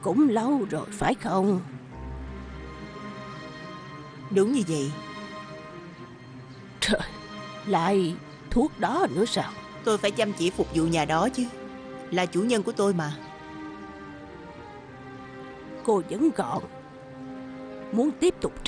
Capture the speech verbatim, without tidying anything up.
cũng lâu rồi phải không? Đúng như vậy. Trời, lại thuốc đó nữa sao? Tôi phải chăm chỉ phục vụ nhà đó chứ. Là chủ nhân của tôi mà. Cô vẫn còn muốn tiếp tục